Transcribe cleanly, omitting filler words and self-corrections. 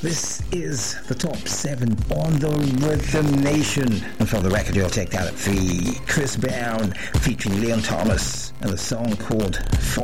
This is the top 7 on the Rhythm Nation. And from the record you'll take that at 3, Chris Brown featuring Leon Thomas and the song called For